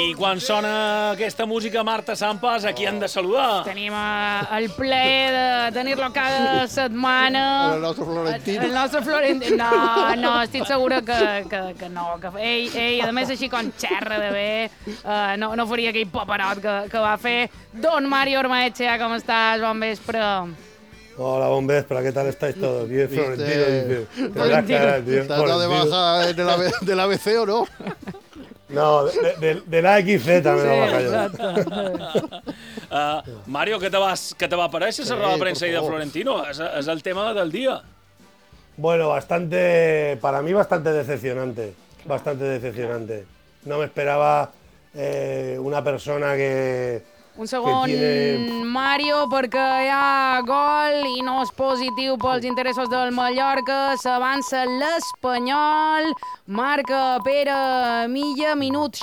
I quan sona aquesta música, Marta Sampas, a qui han de saludar? Tenim el plaer de tenir-lo cada setmana. El nostre Florentino. El nostre Florentino. No, estic segura que no. Que ell, a més, així com xerra de bé, no faria aquell paperot que va fer. Don Mario Ormaechea, com estàs? Bon vespre. Hola, bon vespre, ¿qué tal estáis todos? Bien, Florentino, dice. ¿Estás de baja del ABC o no? No, de la XZ me lo baja yo. Mario, què te va aparèixer la roda de premsa de Florentino? És el tema del dia. Bueno, para mí bastante decepcionante. Bastante decepcionante. No me esperaba una persona que... Un segon, Mario, perquè hi ha gol i no és positiu pels interessos del Mallorca. S'avança l'Espanyol, marca Pere Milla, minut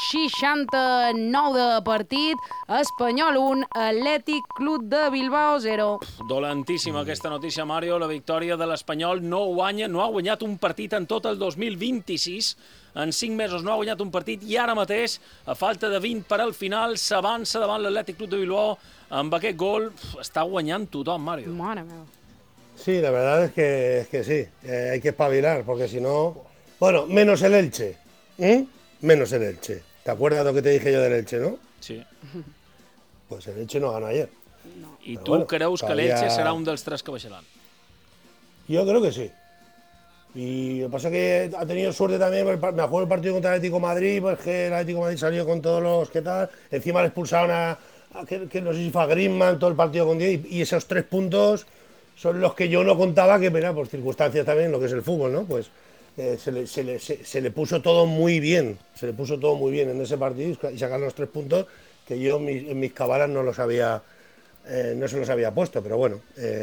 69 de partit. Espanyol 1, Atlètic Club de Bilbao 0. Dolentíssima aquesta notícia, Mario. La victòria de l'Espanyol no ha guanyat un partit en tot el 2026. En 5 mesos no ha guanyat un partit i ara mateix, a falta de 20 per al final, s'avança davant l'Atlètic Club de Bilbao. Amb aquest gol està guanyant tothom, Mario. Mare meva. Sí, la verdad es que sí, hay que espabilar, porque si no... Bueno, menos el Elche, menos el Elche. ¿Te acuerdas de lo que te dije yo del Elche, no? Sí. Pues el Elche no ganó ayer. No. I tu creus que l'Elche serà un dels 3 que baixaran? Yo creo que sí. Y lo que pasa es que ha tenido suerte también, me acuerdo el partido contra el Atlético de Madrid, pues que el Atlético de Madrid salió con todos los que tal, encima le expulsaron que no sé si fue a Griezmann, todo el partido con 10, y esos 3 puntos son los que yo no contaba, que mira, por circunstancias también, lo que es el fútbol, ¿no? Pues se le puso todo muy bien, en ese partido y sacar los 3 puntos que yo en mis cabalas no se los había puesto, pero bueno.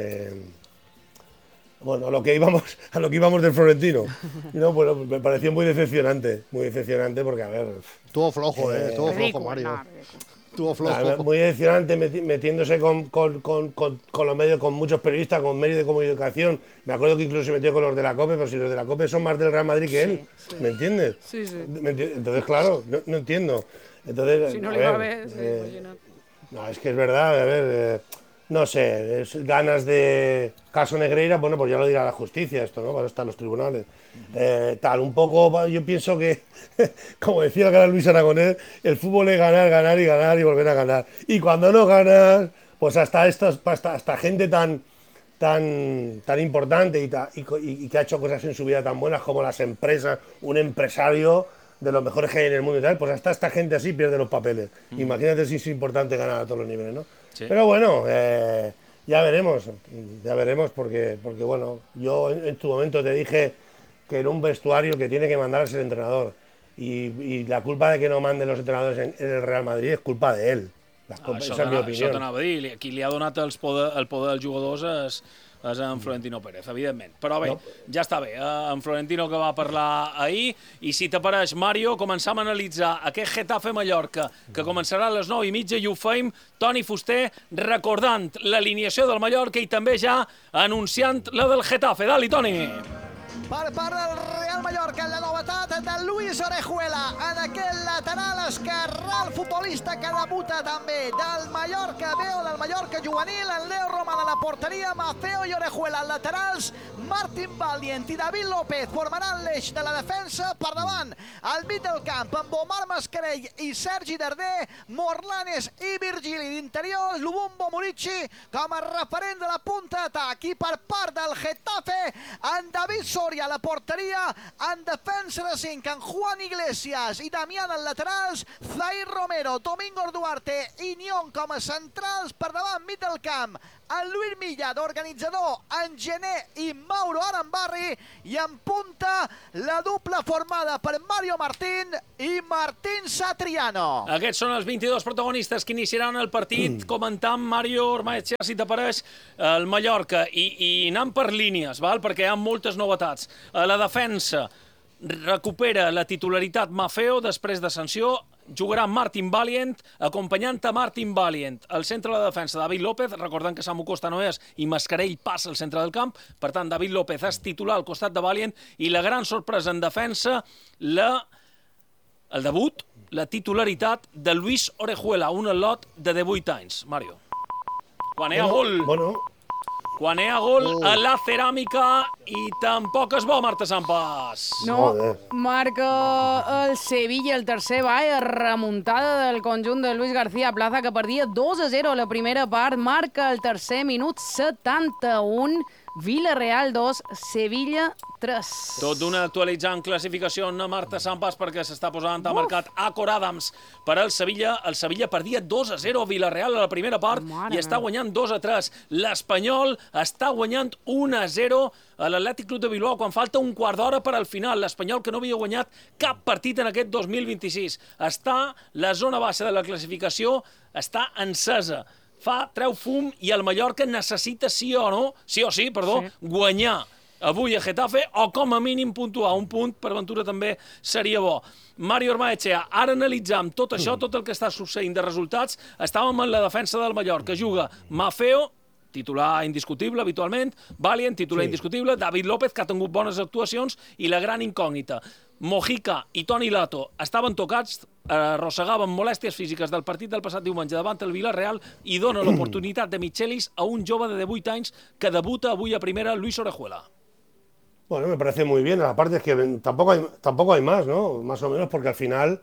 Bueno, a lo que íbamos del Florentino. No, bueno, me pareció muy decepcionante porque, a ver... Estuvo flojo, estuvo flojo, Mario. Estuvo flojo. Muy decepcionante metiéndose con los medios, con muchos periodistas, con medios de comunicación. Me acuerdo que incluso se metió con los de la COPE, pero si los de la COPE son más del Real Madrid que él, sí. ¿Me entiendes? Sí. Entonces, claro, no entiendo. Entonces, si no le va bé, sí, no, es que es verdad, a ver... no sé, ganas de caso Negreira, bueno, pues ya lo dirá la justicia esto, ¿no? Para estar los tribunales. Un poco, yo pienso que, como decía el gran Luis Aragonés, el fútbol es ganar y volver a ganar. Y cuando no ganas, pues hasta gente tan importante y que ha hecho cosas en su vida tan buenas como las empresas, un empresario de los mejores que hay en el mundo y tal, pues hasta esta gente así pierde los papeles. Imagínate si es importante ganar a todos los niveles, ¿no? Sí. Pero bueno, ya veremos porque bueno, yo en tu momento te dije que en un vestuario que tiene que mandar es el entrenador y la culpa de que no manden los entrenadores en el Real Madrid es culpa de él. Esa es mi opinió. Això t'anava a dir, qui li ha donat el poder als jugadors és en Florentino Pérez, evidentment. Però bé, ja està bé, en Florentino que va parlar ahir, i si t'apareix, Mario, començam a analitzar aquest Getafe-Mallorca, que començarà a les 9:30 i ho feim, Toni Fuster, recordant l'alineació del Mallorca i també ja anunciant la del Getafe. Dali, Toni! Per part del Real Mallorca, la novetat de Luis Orejuela en aquell lateral esquerrà, el futbolista que debuta també del Mallorca B o del Mallorca juvenil, en Leo Roman a la porteria, Maceo i Orejuela als laterals, Martin Valiant i David López formaran l'eix de la defensa. Per davant, al mig del camp, amb Omar Mascarell i Sergi Darder, Morlanes i Virgili d'interior, Lubumbo Murici com a referent de la punta d'atac. I per part del Getafe, en David Soria a la porteria, en defensa de 5, en Juan Iglesias i Damián als laterals, Zair Romero, Domingo Duarte i Nion com a centrals. Per davant, mig del camp, en Luis Milla d'organitzador, en Gené i Mauro Arambarri, i en punta la dupla formada per Mario Martín i Martín Satriano. Aquests són els 22 protagonistes que iniciaran el partit, comentant Mario Ormaechea, si t'apareix, el Mallorca, i anant per línies, val? Perquè hi ha moltes novetats. A la defensa recupera la titularitat Maceo després de sanció, jugarà Martin Valiant, acompanyant a Martin Valiant. Al centre de la defensa, David López, recordant que Samu Costa no és, i Mascarell passa al centre del camp, per tant, David López és titular al costat de Valiant, i la gran sorpresa en defensa, el debut, la titularitat de Luis Orejuela, un al·lot de 18 anys. Mario. Quan hi ha gol... Quan hi ha gol a la ceràmica i tampoc és bo, Marta Sampas. No, marca el Sevilla, el tercer ball, remuntada del conjunt de Luis García Plaza, que perdia 2-0 a la primera part, marca el tercer minut 71, Villarreal 2, Sevilla 3. Tot d'una actualitzant classificació a Marta Sampas perquè s'està posant a marcat Acor Adams per al Sevilla. El Sevilla perdia 2-0 a Villarreal a la primera part i està guanyant 2-3. L'Espanyol està guanyant 1-0 a l'Atlètic Club de Bilbao quan falta un quart d'hora per al final. L'Espanyol, que no havia guanyat cap partit en aquest 2026. La zona baixa de la classificació està encesa. Treu fum i el Mallorca necessita sí o sí, guanyar avui a Getafe o com a mínim puntuar. Un punt per Ventura també seria bo. Mario Ormaechea, ara analitzam tot això, tot el que està succeint de resultats. Estàvem en la defensa del Mallorca. Juga Maffeo, titular indiscutible habitualment, Valient, titular indiscutible, David López, que ha tingut bones actuacions, i la gran incògnita. Mojica i Toni Lato estaven tocats, arrossegaven molèsties físiques del partit del passat diumenge davant el Villarreal i dona l'oportunitat de Michelis a un jove de 18 anys que debuta avui a primera, Luis Orejuela. Bueno, me parece muy bien. Aparte es que tampoco hay más, ¿no? Más o menos porque al final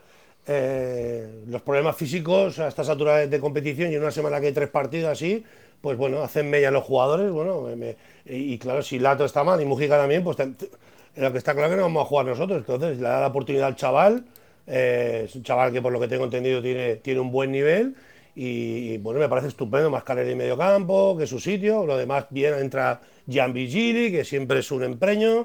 los problemas físicos a estas alturas de competición y en una semana que hay 3 partidos así, pues bueno, hacen mella a los jugadores, bueno, y claro, si Lato está mal y Mujica también, pues lo que está claro es que no vamos a jugar nosotros. Entonces le da la oportunidad al chaval, es un chaval que por lo que tengo entendido tiene un buen nivel y bueno, me parece estupendo, Mascarell en medio campo, que es su sitio. Lo demás bien, entra Gian Vigili, que siempre es un empreño,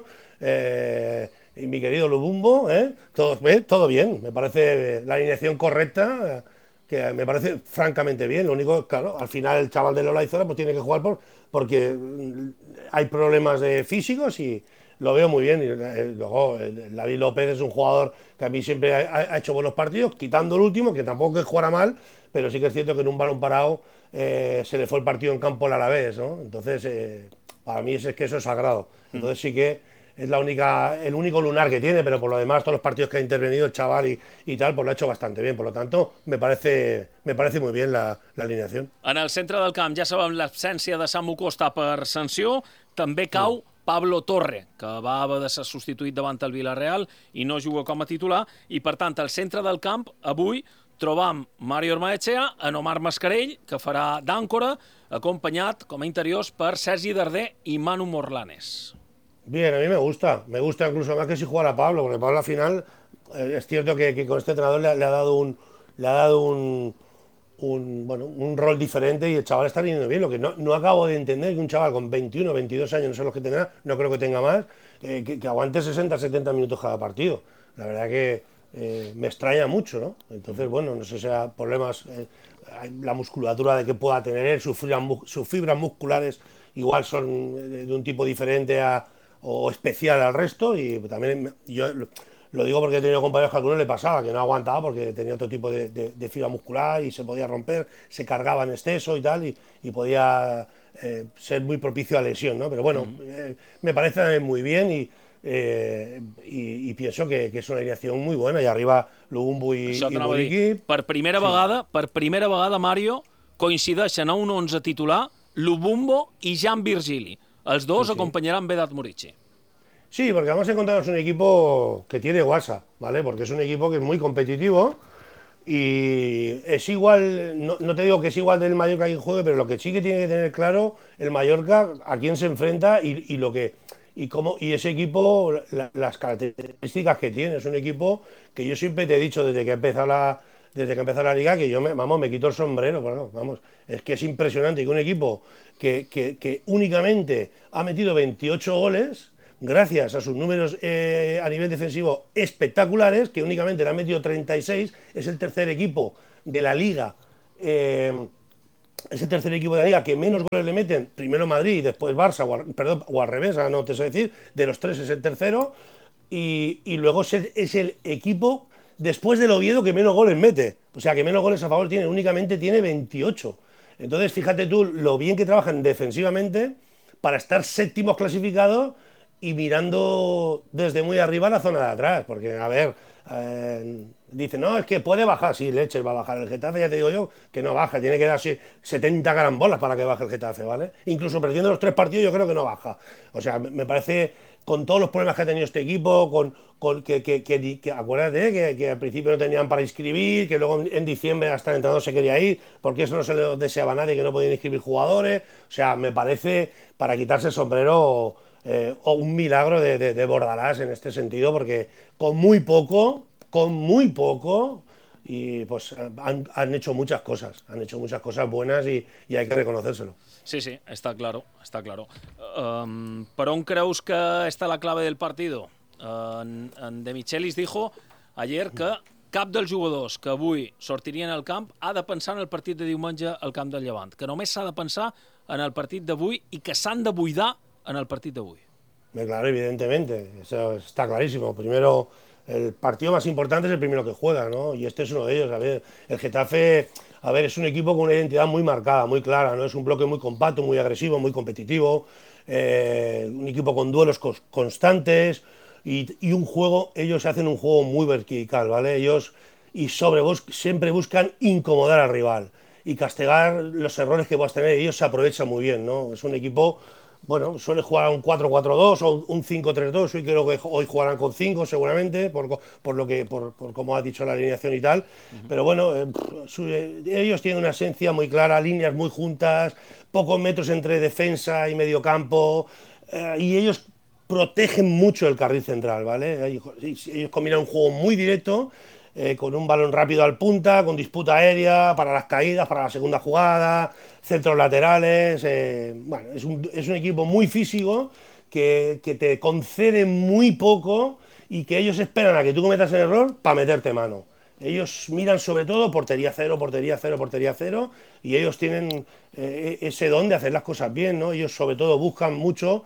y mi querido Lubumbo, todo bien, me parece la alineación correcta, que me parece francamente bien. Lo único, claro, al final el chaval de Lola Izora pues tiene que jugar porque hay problemas físicos y lo veo muy bien. Y luego David López es un jugador que a mí siempre ha hecho buenos partidos, quitando el último, que tampoco es que jugara mal, pero sí que es cierto que en un balón parado se le fue el partido en campo al Alavés, ¿no? Entonces, para mí es que eso es sagrado. Entonces sí que es el único lunar que tiene, pero por lo demás todos los partidos que ha intervenido el chaval y tal, pues lo ha hecho bastante bien. Por lo tanto, me parece muy bien la alineación. En el centre del camp ja sabem l'absència de Samu Costa per sanció. També cau Pablo Torre, que va haver de ser substituït davant el Villarreal i no juga com a titular. I per tant, al centre del camp, avui, trobam Mario Ormaechea, en Omar Mascarell, que farà d'àncora, acompanyat com a interiors per Sergi Darder i Manu Morlanes. Bien, a mí me gusta incluso más que si jugara Pablo, porque Pablo al final es cierto que con este entrenador le ha dado un rol diferente y el chaval está viniendo bien. Lo que no acabo de entender es que un chaval con 21 o 22 años, no sé los que tendrá, no creo que tenga más, que aguante 60-70 minutos cada partido. La verdad que me extraña mucho, ¿no? Entonces, bueno, no sé si sea problemas, la musculatura de que pueda tener, sus fibras musculares igual son de un tipo diferente o especial al resto, y también yo lo digo porque he tenido compañeros que a algunos le pasaba, que no aguantaba porque tenía otro tipo de fibra muscular y se podía romper, se cargaba en exceso y tal, y podía ser muy propicio a lesión, ¿no? Pero bueno, me parece muy bien y pienso que es una alineación muy buena, y arriba Lubumbo i Muriqui. Per primera vegada, Mario, coincideixen a un 11 titular Lubumbo i Gian Virgili. Els dos acompanyaran Vedat Muriqi. Sí, porque vamos a encontrarnos un equipo que tiene guasa, ¿vale? Porque es un equipo que es muy competitivo y es igual, no te digo que es igual del Mallorca que juegue, pero lo que sí que tiene que tener claro el Mallorca a quién se enfrenta y ese equipo, las características que tiene. Es un equipo que yo siempre te he dicho desde que empezó la liga que yo me quito el sombrero. Bueno, vamos, es que es impresionante que un equipo que únicamente ha metido 28 goles, gracias a sus números a nivel defensivo espectaculares, que únicamente le han metido 36, es el tercer equipo de la liga. Es el tercer equipo de la liga que menos goles le meten, primero Madrid y después Barça, o al revés, no te sé decir, de los tres es el tercero, y luego es el equipo después del Oviedo que menos goles mete, o sea que menos goles a favor tiene, únicamente tiene 28. Entonces fíjate tú lo bien que trabajan defensivamente para estar séptimos clasificados y mirando desde muy arriba la zona de atrás, porque a ver, Dicen, no, es que puede bajar, sí, leches va a bajar. El Getafe, ya te digo yo, que no baja, tiene que darse 70 carambolas para que baje el Getafe, ¿vale? Incluso perdiendo los 3 partidos yo creo que no baja. O sea, me parece, con todos los problemas que ha tenido este equipo, que acuérdate que al principio no tenían para inscribir, que luego en diciembre hasta el entrenador se quería ir, porque eso no se le deseaba a nadie, que no podían inscribir jugadores. O sea, me parece, para quitarse el sombrero, o un milagro de Bordalás en este sentido, porque con muy poco, y pues han hecho muchas cosas buenas y hay que reconocérselo. Sí, está claro, está claro. ¿Per on creus que está la clave del partido? En De Michelis dijo ayer que cap dels jugadors que avui sortirien al camp ha de pensar en el partit de diumenge al camp del Llevant, que només s'ha de pensar en el partit d'avui i que s'han de buidar en el partit d'avui. Claro, evidentemente, eso está clarísimo. Primero, el partido más importante es el primero que juega, ¿no? Y este es uno de ellos. A ver, el Getafe, es un equipo con una identidad muy marcada, muy clara, ¿no? Es un bloque muy compacto, muy agresivo, muy competitivo, un equipo con duelos constantes y un juego, ellos hacen un juego muy vertical, ¿vale? Ellos siempre buscan incomodar al rival y castigar los errores que puedas tener. Ellos se aprovechan muy bien, ¿no? Es un equipo... Bueno, suele jugar a un 4-4-2 o un 5-3-2, hoy creo que hoy jugarán con 5 seguramente, por como ha dicho la alineación y tal, pero bueno, ellos tienen una esencia muy clara, líneas muy juntas, pocos metros entre defensa y mediocampo, y ellos protegen mucho el carril central, ¿vale? Ellos combinan un juego muy directo, con un balón rápido al punta, con disputa aérea, para las caídas, para la segunda jugada, centros laterales. Bueno, es un equipo muy físico que te concede muy poco y que ellos esperan a que tú cometas el error para meterte mano. Ellos miran sobre todo portería cero, y ellos tienen ese don de hacer las cosas bien, ¿no? Ellos sobre todo buscan mucho...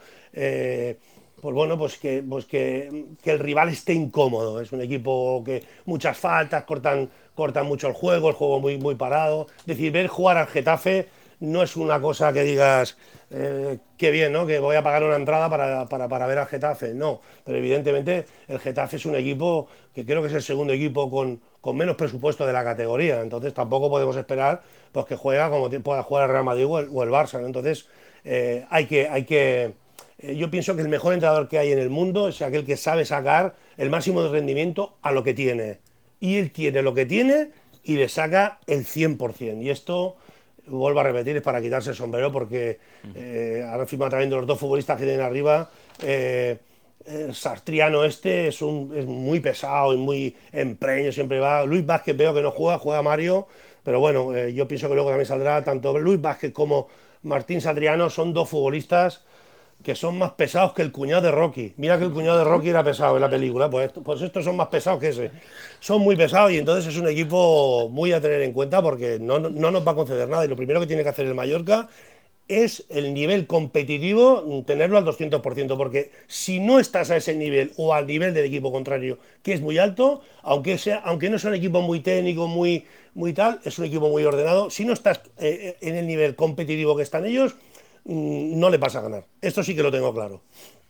que el rival esté incómodo. Es un equipo que muchas faltas, cortan mucho el juego muy, muy parado. Es decir, ver jugar al Getafe no es una cosa que digas, qué bien, ¿no? Que voy a pagar una entrada para ver al Getafe. No, pero evidentemente el Getafe es un equipo que creo que es el segundo equipo con menos presupuesto de la categoría. Entonces tampoco podemos esperar pues, que juega como pueda jugar el Real Madrid o el Barça, ¿no? Entonces yo pienso que el mejor entrenador que hay en el mundo es aquel que sabe sacar el máximo de rendimiento a lo que tiene. Y él tiene lo que tiene y le saca el 100%. Y esto, vuelvo a repetir, es para quitarse el sombrero porque ahora firma también de los dos futbolistas que tienen arriba. Sastriano es muy pesado y muy empeño, siempre va. Luis Vázquez veo que no juega Mario, pero bueno, yo pienso que luego también saldrá tanto Luis Vázquez como Martín Satriano, son dos futbolistas que son más pesados que el cuñado de Rocky. Mira que el cuñado de Rocky era pesado en la película, pues estos son más pesados que ese. Son muy pesados y entonces es un equipo muy a tener en cuenta porque no nos va a conceder nada. Y lo primero que tiene que hacer el Mallorca es el nivel competitivo, tenerlo al 200%, porque si no estás a ese nivel o al nivel del equipo contrario, que es muy alto, aunque no sea un equipo muy técnico, muy tal, es un equipo muy ordenado, si no estás en el nivel competitivo que están ellos, no le vas a ganar. Esto sí que lo tengo claro.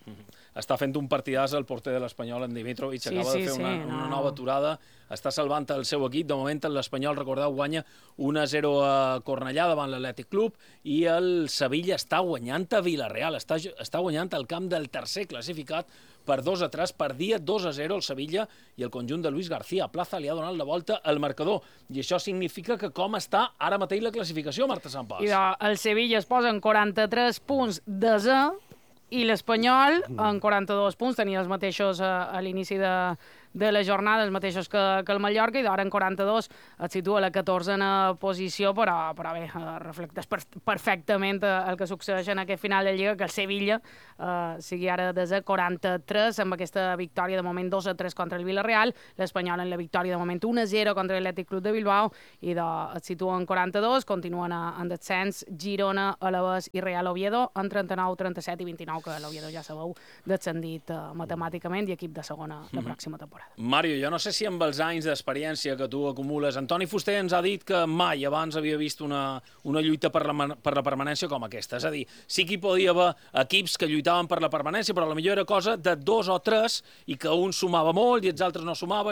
Està fent un partidàs el porter de l'Espanyol, en Dimitrovic, acaba de fer una nova aturada, està salvant el seu equip. De moment l'Espanyol, recordeu, guanya 1-0 a Cornellà davant l'Atlètic Club i el Sevilla està guanyant a Villarreal, està guanyant al camp del tercer classificat per 2-3, perdia 2-0 el Sevilla i el conjunt de Luis García Plaza li ha donat la volta al marcador. I això significa que com està ara mateix la classificació, Marta Sampàs? I el Sevilla es posa en 43 punts desè i l'Espanyol en 42 punts, tenia els mateixos a l'inici de la jornada, els mateixos que el Mallorca, i d'ara en 42 et situa a la 14a posició, però bé, reflecteix perfectament el que succeeix en aquest final de Lliga, que el Sevilla sigui ara des de 43, amb aquesta victòria de moment 2-3 contra el Villarreal, l'Espanyol en la victòria de moment 1-0 contra l'Atlètic Club de Bilbao, i et situa en 42, continuen en descens Girona, Alavés i Real Oviedo, en 39, 37 i 29, que l'Oviedo ja sabeu descendit matemàticament i equip de segona la pròxima temporada. Mario, jo no sé si amb els anys d'experiència que tu acumules... Antoni Fuster ens ha dit que mai abans havia vist una lluita per la permanència com aquesta. És a dir, sí que hi podia haver equips que lluitaven per la permanència, però potser era cosa de 2 o 3 i que un sumava molt i els altres no sumaven.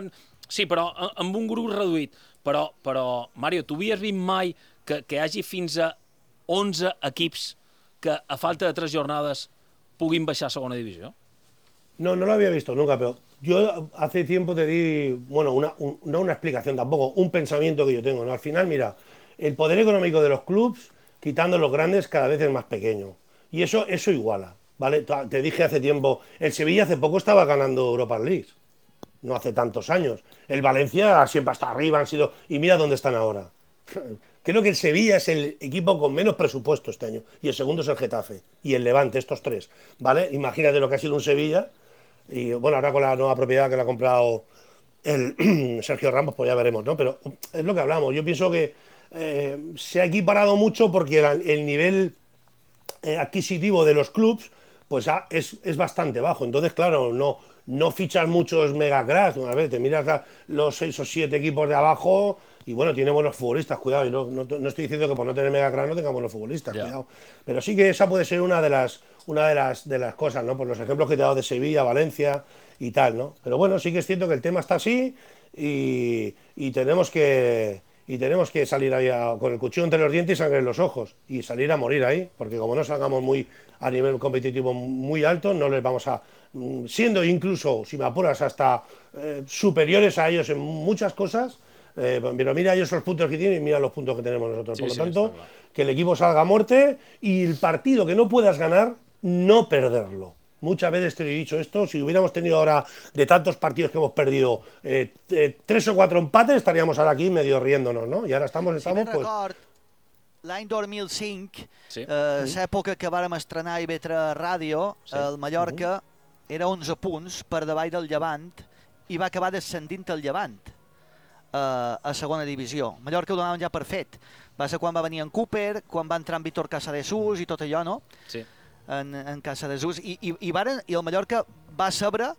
Sí, però amb un grup reduït. Però Mario, tu havies vist mai que hi hagi fins a 11 equips que a falta de 3 jornades puguin baixar a segona divisió? No, no lo había visto nunca, pero yo hace tiempo te di, bueno, no una explicación tampoco, un pensamiento que yo tengo, ¿no? Al final, mira, el poder económico de los clubes, quitando los grandes, cada vez es más pequeño. Y eso iguala, ¿vale? Te dije hace tiempo, el Sevilla hace poco estaba ganando Europa League, no hace tantos años. El Valencia siempre está arriba, y mira dónde están ahora. Creo que el Sevilla es el equipo con menos presupuesto este año, y el segundo es el Getafe, y el Levante, estos tres, ¿vale? Imagínate lo que ha sido un Sevilla. Y bueno, ahora con la nueva propiedad que le ha comprado el Sergio Ramos, pues ya veremos, ¿no? Pero es lo que hablamos. Yo pienso que se ha equiparado mucho porque el nivel adquisitivo de los clubs pues es bastante bajo. Entonces, claro, no fichas muchos mega cracks. A ver, te miras los 6 o 7 equipos de abajo y bueno, tiene buenos futbolistas, cuidado. Y no estoy diciendo que por no tener mega cracks no tenga buenos futbolistas, cuidado. Pero sí que esa puede ser una de las cosas, ¿no? Por los ejemplos que te he dado de Sevilla, Valencia y tal, ¿no? Pero bueno, sí que es cierto que el tema está así y tenemos que salir ahí con el cuchillo entre los dientes y sangre en los ojos y salir a morir ahí, porque como no salgamos a nivel competitivo muy alto, no les vamos a, siendo incluso, si me apuras, hasta superiores a ellos en muchas cosas, pero mira ellos los puntos que tienen y mira los puntos que tenemos nosotros. Sí, por lo sí, tanto, que el equipo salga a muerte y el partido que no puedas ganar, no perderlo. Muchas veces te he dicho esto, si hubiéramos tenido ahora de tantos partidos que hemos perdido 3 o 4 empates, estaríamos ahora aquí medio riéndonos, ¿no? Y ahora estamos Si ben pues... record, l'any 2005, Sí. l'època que vàrem estrenar IB3 Ràdio, el Mallorca era 11 punts per davall del Llevant i va acabar descendint el Llevant a segona divisió. Mallorca ho donaven ja per fet. Va ser quan va venir en Cooper, quan va entrar en Víctor Casadesús i tot allò, no? Sí. En Casadesús. I el Mallorca va saber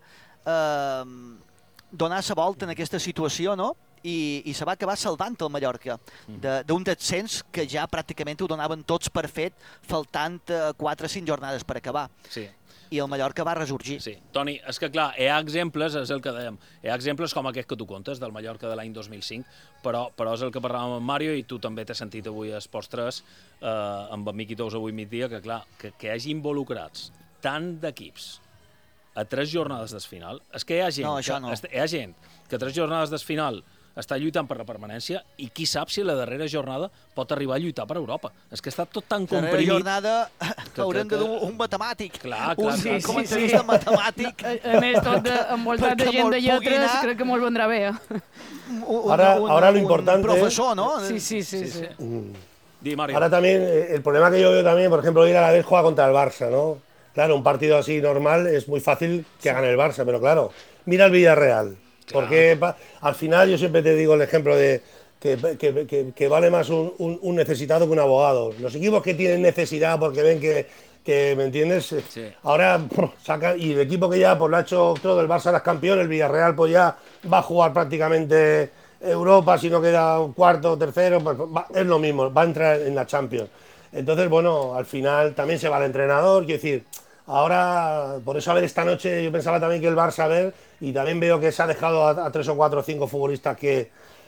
donar la volta en aquesta situació, no? I se va acabar salvant el Mallorca d'un descens que ja pràcticament ho donaven tots per fet, faltant 4 o 5 jornades per acabar. Sí. I el Mallorca va resorgir. Sí. Toni, és que clar, hi ha exemples, és el que dèiem, hi ha exemples com aquest que tu contes, del Mallorca de l'any 2005, però és el que parlàvem amb Mario i tu també t'has sentit avui a Esports 3 amb en Miqui Tous avui migdia, que clar, que hi hagi involucrats tant d'equips a 3 jornades d'esfinal, és que hi ha gent, hi ha gent que a 3 jornades d'esfinal està lluitant per la permanència i qui sap si la darrera jornada pot arribar a lluitar per Europa. És que està tot tan comprimit... La darrera jornada haurem de dur un matemàtic. Clar. Un comentarista matemàtic. A més, tot envoltat de gent de lletres, crec que molt vendrà bé. Ahora lo importante... Un profesor, ¿no? Sí. Di, Mario. Ahora también, el problema que yo veo también, por ejemplo, ir a la vez juega contra el Barça, ¿no? Claro, un partido así normal es muy fácil que gane el Barça, pero claro, mira el Villarreal. Porque al final yo siempre te digo el ejemplo de que vale más un necesitado que un abogado. Los equipos que tienen necesidad porque ven que ¿me entiendes? Sí. Ahora sacan, y el equipo que ya pues, lo ha hecho todo, el Barça es campeón, el Villarreal pues ya va a jugar prácticamente Europa, si no queda un cuarto o tercero, pues, es lo mismo, va a entrar en la Champions. Entonces, bueno, al final también se va el entrenador, quiero decir... Ahora, por eso a ver esta noche yo pensaba también que el Barça, a ver, y también veo que se ha dejado a 3 o 4 o 5 futbolistas que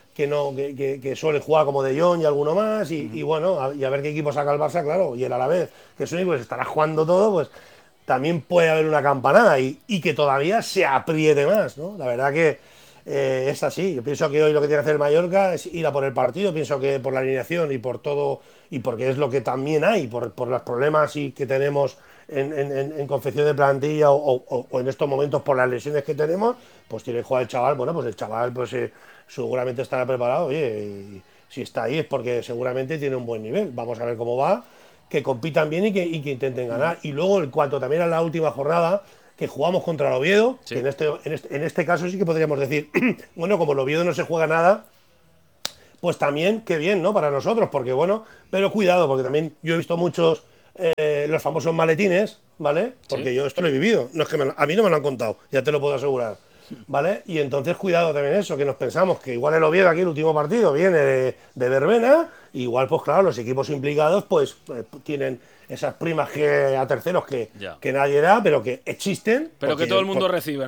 suelen jugar como De Jong y alguno más, y bueno, y a ver qué equipo saca el Barça, claro, y el Alavés, que es único, pues estará jugando todo, pues también puede haber una campanada y que todavía se apriete más, ¿no? La verdad que es así. Yo pienso que hoy lo que tiene que hacer el Mallorca es ir a por el partido, pienso que por la alineación y por todo, y porque es lo que también hay, por los problemas que tenemos en confección de plantilla o en estos momentos por las lesiones que tenemos, pues tiene que jugar el chaval. Bueno, pues el chaval pues seguramente estará preparado, oye, y si está ahí es porque seguramente tiene un buen nivel. Vamos a ver cómo va, que compitan bien y que intenten ganar. Y luego, en cuanto también a la última jornada, que jugamos contra el Oviedo, sí. Que en este caso sí que podríamos decir, bueno, como el Oviedo no se juega nada, pues también, qué bien, ¿no? Para nosotros, porque bueno, pero cuidado, porque también yo he visto muchos... los famosos maletines, ¿vale? Porque sí. Yo esto lo he vivido, no es que a mí no me lo han contado, ya te lo puedo asegurar, ¿vale? Y entonces cuidado también eso, que nos pensamos que igual el Oviedo aquí el último partido viene de verbena, igual pues claro, los equipos implicados pues tienen esas primas a terceros que nadie da, pero que existen. Pero que todo el mundo recibe, ¿no?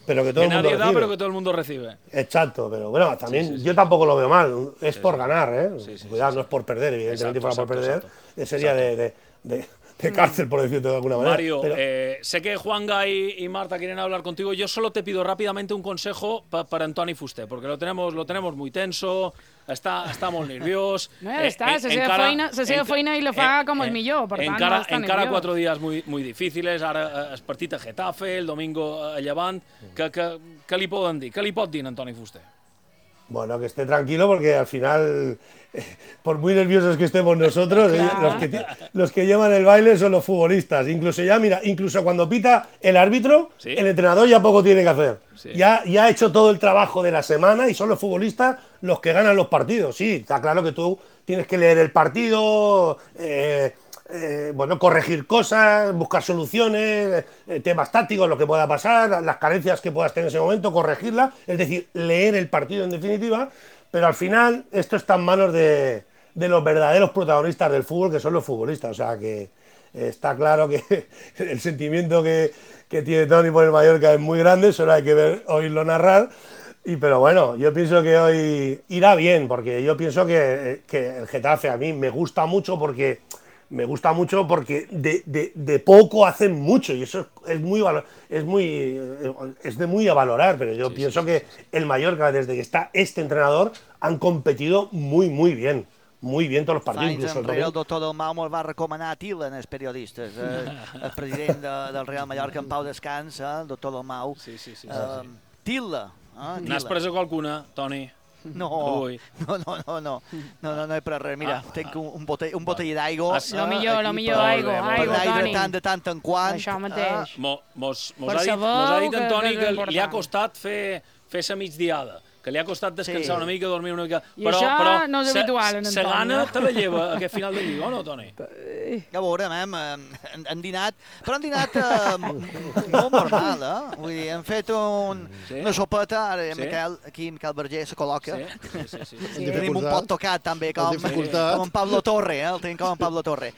pero que todo el mundo nadie da, recibe. pero que todo el mundo recibe. Exacto, pero bueno, también yo tampoco lo veo mal, es por ganar, ¿eh? Cuidado, no es por perder, evidentemente, si fuera por perder, sería de cárcel, por decirlo de alguna manera. Mario, pero... sé que Juanga y Marta quieren hablar contigo. Yo solo te pido rápidamente un consejo para Antoni Fuster, porque lo tenemos muy tenso, està molt nerviós. No, ja està, la seva feina i la fa com el millor, per tant no està encara nerviós. 4 días muy difíciles, ara el partit a Getafe, el domingo a Llevant. Què li poden dir? Què li pot dir Antoni Fuster? Bueno, que esté tranquilo porque al final, por muy nerviosos que estemos nosotros, los que llevan el baile son los futbolistas. Incluso cuando pita el árbitro, el entrenador ya poco tiene que hacer. Sí. Ya ha hecho todo el trabajo de la semana y son los futbolistas los que ganan los partidos. Sí, está claro que tú tienes que leer el partido, corregir cosas, buscar soluciones, temas tácticos, lo que pueda pasar, las carencias que puedas tener en ese momento, corregirlas, es decir, leer el partido en definitiva, pero al final esto está en manos de los verdaderos protagonistas del fútbol, que son los futbolistas, o sea que está claro que el sentimiento que tiene Toni por el Mallorca es muy grande, solo hay que oírlo narrar. Pero bueno, yo pienso que hoy irá bien, porque yo pienso que el Getafe a mí me gusta mucho porque de poco hacen mucho y eso es de muy a valorar, pero yo pienso que el Mallorca, desde que está este entrenador, han competido muy bien. Muy bien tots els partits. Fa anys enrere el doctor Dalmau me'l va recomanar a Tila als periodistes. El president del Real Mallorca, en pau descans, el doctor Dalmau. Tila. N'has pres qualcuna, Toni? No he pres res. Mira, tinc un botell d'aigua. Lo millor aigua, Toni. De tant en quant. Això mateix. Mos ha dit en Toni que li ha costat fer sa migdiada, que li ha costat descansar una mica, dormir una mica. I això no és habitual en en Toni. La gana te la lleva aquest final de Lliga, o no, Toni? Ja veurem, hem dinat, però hem dinat molt normal, eh? Vull dir, hem fet una sopeta, ara aquí Miquel Verger se col·loca. Tenim un pot tocat també, com en Pablo Torre, el tenim com en Pablo Torre.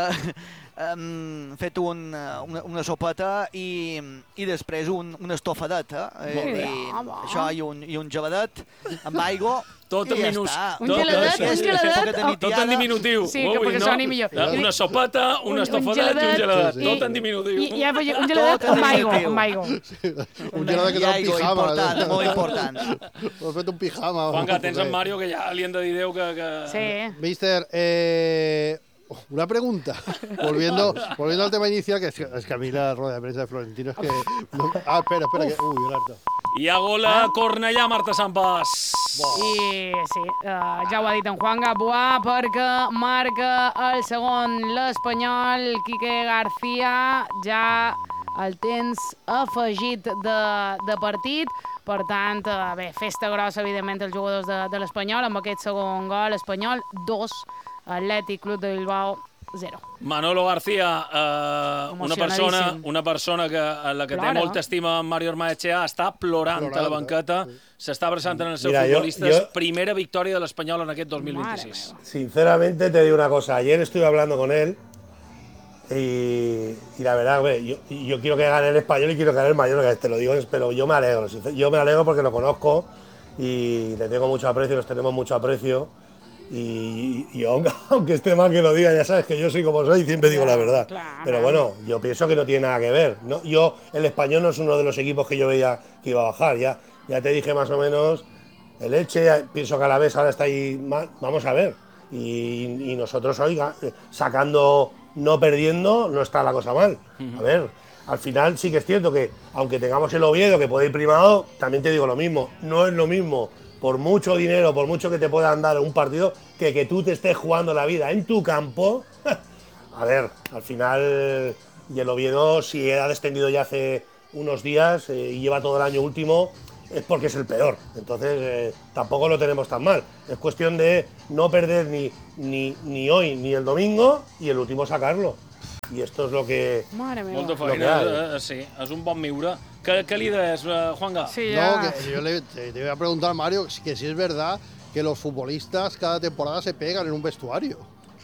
Hem fet una sopeta i després una estofadeta, això i un geladet amb aigua. Tot en minús. Un geladet? Tot en diminutiu. Sí, que perquè soni millor. Una sopeta, una estofadet i un geladet. Tot en diminutiu. I un geladet amb aigua. Un geladet que és un pijama. Molt important. Ho fet un pijama. Juanca, tens en Mario, que ja li han de dir Déu que... Sí. Mister, una pregunta, volviendo al tema inicial, que es que a mí la rueda de prensa de Florentino es que... espera, que... el harto. Hi ha gol a Cornellà, Marta Sampas. I sí, ja ho ha dit en Juanga, Boà, perquè marca el segon l'Espanyol, Quique García, ja el tens afegit de partit. Per tant, festa grossa, evidentment, els jugadors de l'Espanyol, amb aquest segon gol. Espanyol 2, Atlètic Club de Bilbao 0. Manolo García, una persona a la que té molta estima en Mario Ormaechea, està plorant a la banqueta, s'està abraçant en els seus futbolistes. Primera victòria de l'Espanyol en aquest 2026. Sinceramente te digo una cosa, ayer estuve hablando con él y la verdad, yo quiero que gane el Español y quiero que gane el Mallorca, te lo digo, pero yo me alegro porque lo conozco y le tengo mucho aprecio, los tenemos mucho aprecio. Y aunque esté mal que lo diga, ya sabes que yo soy como soy y siempre digo la verdad. Pero bueno, yo pienso que no tiene nada que ver. El Español no es uno de los equipos que yo veía que iba a bajar. Ya te dije más o menos, el Elche, pienso que Alavés ahora está ahí mal. Vamos a ver. Y nosotros hoy, sacando, no perdiendo, no está la cosa mal. A ver, al final sí que es cierto que, aunque tengamos el Oviedo, que puede ir primado, también te digo lo mismo. No es lo mismo, por mucho dinero, por mucho que te puedan dar un partido, que tú te estés jugando la vida en tu campo. A ver, al final, y el Oviedo, si ha descendido ya hace unos días y lleva todo el año último, es porque es el peor. Entonces, tampoco lo tenemos tan mal. Es cuestión de no perder ni hoy ni el domingo y el último sacarlo. I esto es lo que... Mare meva. Molta feina, sí, és un bon miure. ¿Qué li deies, Juanga? Sí, ja. No, que yo te voy a preguntar, Mario, que si es verdad que los futbolistas cada temporada se pegan en un vestuario.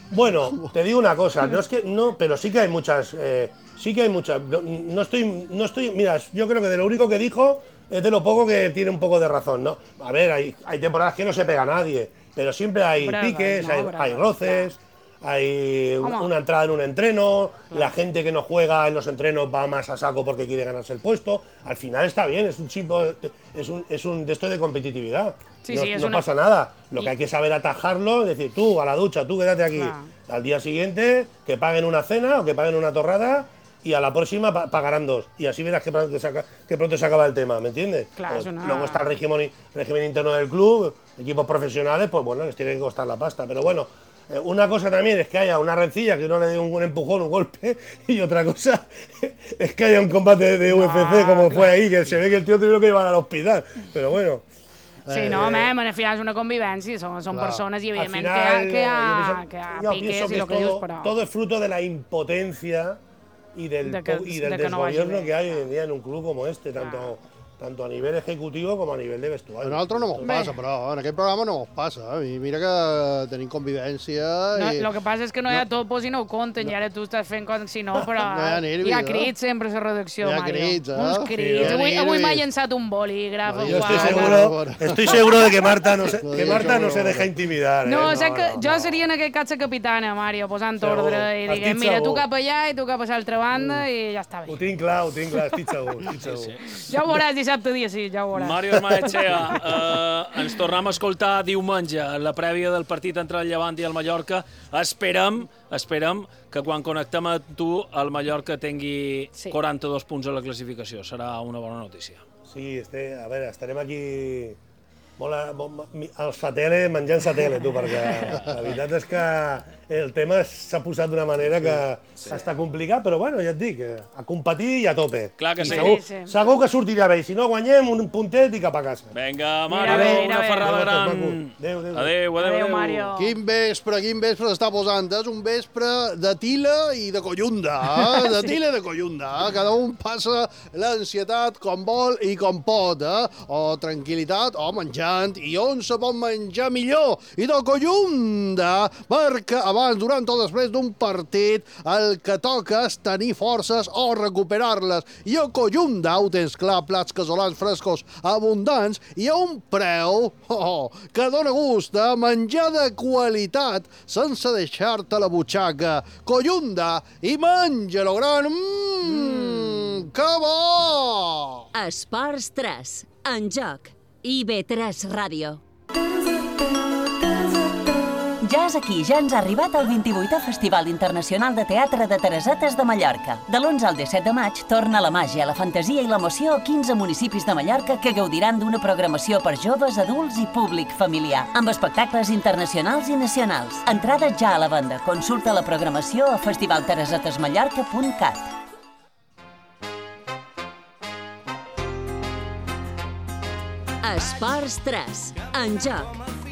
Bueno, te digo una cosa, pero sí que hay muchas, no estoy, mira, yo creo que de lo único que dijo es de lo poco que tiene un poco de razón, ¿no? A ver, hay temporadas que no se pega a nadie, pero siempre hay piques, hay roces, hay una entrada en un entreno, la gente que no juega en los entrenos va más a saco porque quiere ganarse el puesto. Al final está bien, es un de esto de competitividad. No pasa nada. Lo que hay que saber atajarlo, es decir, tú a la ducha, tú quédate aquí. Al día siguiente que paguen una cena o que paguen una torrada y a la próxima pagarán 2. Y así verás que pronto se acaba el tema, ¿me entiendes? Claro, luego está el régimen interno del club, equipos profesionales, pues bueno, les tiene que costar la pasta. Pero bueno, una cosa también es que haya una rencilla, que uno le dé un empujón, un golpe, y otra cosa es que haya un combate de UFC como fue ahí, que se ve que el tío tuvieron que llevar al hospital. Pero bueno. Sí, no, al final és una convivència, són persones i evidentment que hi ha piques i el que dius, però... Todo es fruto de la impotencia y del desgobierno que hay hoy en día en un club como este, tanto a nivell ejecutivo com a nivell de vestuari. A nosaltres no mos passa, però en aquest programa no mos passa. Mira que tenim convivència... El que passa és que no hi ha topos i no ho compten, i ara tu estàs fent com si no, però hi ha crits sempre a la redacció, Mario. Hi ha crits, Uns crits. Avui m'ha llançat un bolígraf. Yo estoy seguro de que Marta no se deja intimidar. No, que jo seria en aquest cas la capitana, Mario, posant ordre i diguem, mira, tu cap allà i tu cap a l'altra banda i ja està bé. Ho tinc clar, estic segur. Ja ho veuràs dissabte dia, sí, ja ho veuràs. Mario Armaechea, ens tornem a escoltar diumenge, la prèvia del partit entre el Llevant i el Mallorca. Esperem que quan connectem a tu, el Mallorca tingui 42 punts a la classificació. Serà una bona notícia. Sí, a veure, estarem aquí els satèl·le menjant satèl·le, tu, perquè la veritat és que el tema s'ha posat d'una manera que està complicat, però bueno, ja et dic, a competir i a tope. Clar que sí. Segur que sortirà bé, si no guanyem un puntet i cap a casa. Vinga, Mario, una ferrada gran. Adéu, Mario. Quin vespre s'està posant, és un vespre de tila i de collunda, de tila i de collunda. Cada un passa l'ansietat com vol i com pot, o tranquil·litat, o menjant, i on se pot menjar millor, i de collunda, perquè abans, durant o després d'un partit, el que toca és tenir forces o recuperar-les. I a Collunda ho tens clar, plats casolans frescos, abundants i a un preu que dona gust, menjar de qualitat sense deixar-te la butxaca. Collunda i menja-lo gran. Que bo! Esports 3, en joc, IB3 Ràdio. Ja és aquí, ja ens ha arribat el 28è Festival Internacional de Teatre de Teresetes de Mallorca. De l'11 al 17 de maig torna la màgia, la fantasia i l'emoció a 15 municipis de Mallorca que gaudiran d'una programació per joves, adults i públic familiar, amb espectacles internacionals i nacionals. Entrada ja a la venda. Consulta la programació a festivalteresetesmallorca.cat. Esports 3, en joc.